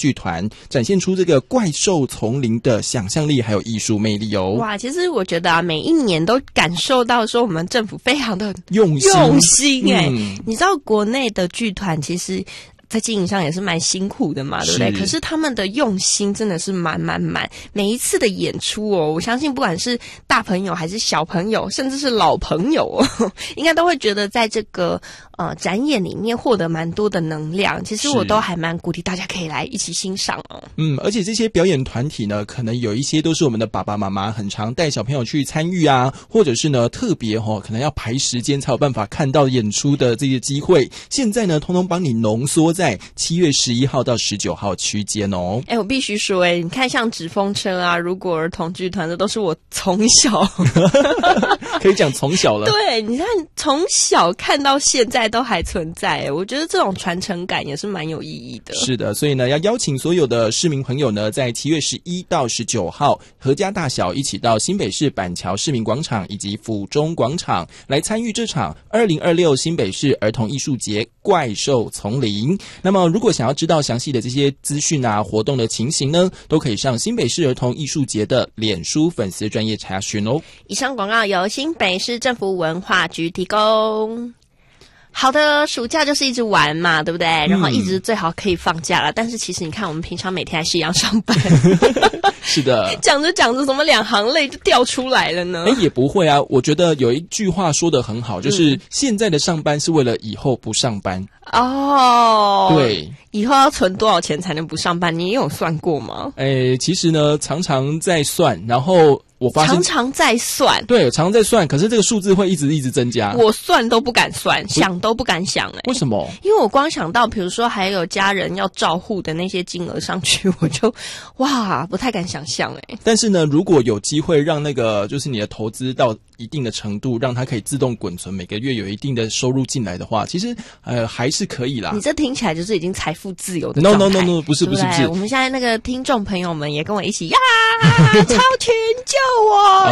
剧团，展现出这个怪兽丛林的想象力还有艺术魅力哦。 哇，其实我觉得啊，每一年都感受到说我们政府非常的用心你知道国内的剧团其实在经营上也是蛮辛苦的嘛，对不对？可是他们的用心真的是满，每一次的演出哦，我相信不管是大朋友还是小朋友，甚至是老朋友哦，应该都会觉得在这个展演里面获得蛮多的能量。其实我都还蛮鼓励大家可以来一起欣赏哦。 而且这些表演团体呢，可能有一些都是我们的爸爸妈妈很常带小朋友去参与啊，或者是呢特别可能要排时间才有办法看到演出的这些机会，现在呢通通帮你浓缩在7月11号到19号区间哦。 我必须说你看像纸风车啊、如果儿童剧团，这都是我从小可以讲从小了。 对，你看从小看到现在都还存在，我觉得这种传承感也是蛮有意义的。 是的，所以呢要邀请所有的市民朋友呢，在7月11到19号合家大小一起到新北市板桥市民广场以及府中广场来参与这场2026新北市儿童艺术节怪兽丛林。那么如果想要知道详细的这些资讯啊、活动的情形呢，都可以上新北市儿童艺术节的脸书粉丝专页查询哦。 以上广告由新北市政府文化局提供。好的，暑假就是一直玩嘛，对不对？然后一直最好可以放假了，但是其实你看我们平常每天还是一样上班。 是的， 讲着讲着怎么两行泪就掉出来了呢？ 也不会啊，我觉得有一句话说得很好，就是现在的上班是为了以后不上班。 哦， 对， 以后要存多少钱才能不上班？你也有算过吗？ 其实呢常常在算，然后我发现常常在算。 对，常常在算，可是这个数字会一直增加。 我算都不敢算，想都不敢想。 为什么？ 因为我光想到比如说还有家人要照护的那些金额上去，我就不太敢想象。 但是呢，如果有机会让那个就是你的投资到一定的程度，让它可以自动滚存，每个月有一定的收入进来的话，其实还是可以啦。 你这听起来就是已经财富自由的状态。 No， 不是。 我们现在那个听众朋友们也跟我一起呀，超群救我，